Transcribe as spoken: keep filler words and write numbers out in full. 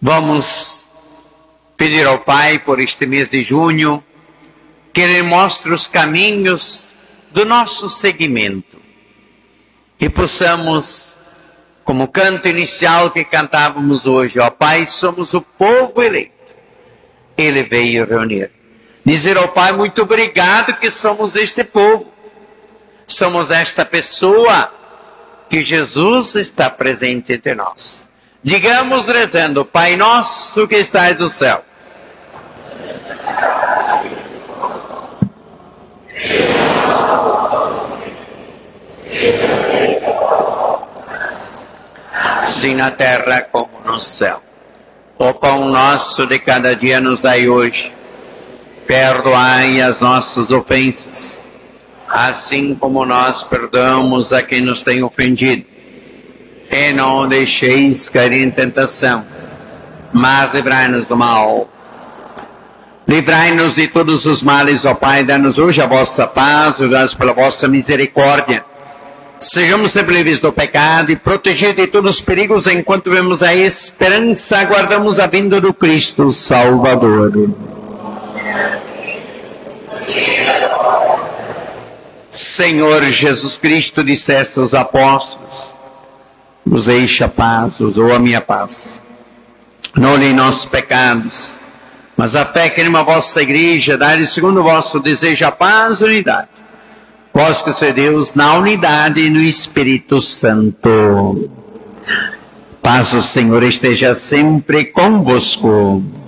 Vamos pedir ao Pai por este mês de junho que Ele mostre os caminhos do nosso seguimento e possamos, como o canto inicial que cantávamos hoje, ó Pai, somos o povo eleito. Ele veio reunir. Dizer ao Pai, muito obrigado que somos este povo. Somos esta pessoa que Jesus está presente entre nós. Digamos rezando, Pai nosso que estais no céu. Assim na terra como no céu. O pão nosso de cada dia nos dai hoje. Perdoai as nossas ofensas, assim como nós perdoamos a quem nos tem ofendido. E não deixeis cair em tentação, mas livrai-nos do mal. Livrai-nos de todos os males, ó Pai, dá-nos hoje a vossa paz, oramos pela vossa misericórdia. Sejamos sempre livres do pecado e protegidos de todos os perigos, enquanto vemos a esperança, aguardamos a vinda do Cristo Salvador. Senhor Jesus Cristo, disseste aos apóstolos, vos deixo a paz, vos dou a minha paz. Não olhem nossos pecados, mas a fé que numa vossa igreja, dai segundo o vosso desejo a paz e unidade. Vós que sois Deus, na unidade e no Espírito Santo. Paz do Senhor esteja sempre convosco.